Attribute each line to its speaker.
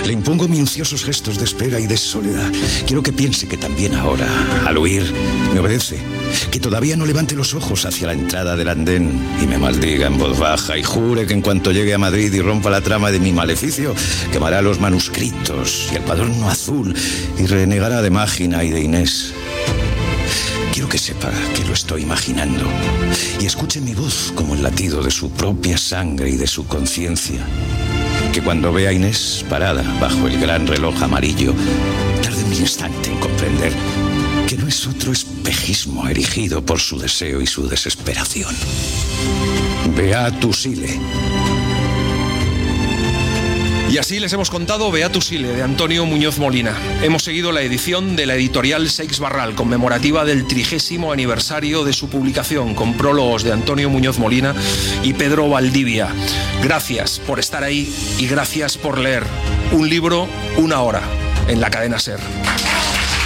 Speaker 1: Le impongo minuciosos gestos de espera y de soledad. Quiero que piense que también ahora, al huir, me obedece. Que todavía no levante los ojos hacia la entrada del andén y me maldiga en voz baja y jure que en cuanto llegue a Madrid y rompa la trama de mi maleficio, quemará los manuscritos y el cuaderno azul y renegará de Mágina y de Inés. Quiero que sepa que lo estoy imaginando y escuche mi voz como el latido de su propia sangre y de su conciencia. Que cuando vea a Inés parada bajo el gran reloj amarillo, tarde un instante en comprender que no es otro espejismo erigido por su deseo y su desesperación. Beatus Ile.
Speaker 2: Y así les hemos contado Beatus Ile, de Antonio Muñoz Molina. Hemos seguido la edición de la editorial Seix Barral, conmemorativa del 30º aniversario de su publicación, con prólogos de Antonio Muñoz Molina y Pedro Valdivia. Gracias por estar ahí y gracias por leer. Un libro, una hora, en la cadena SER.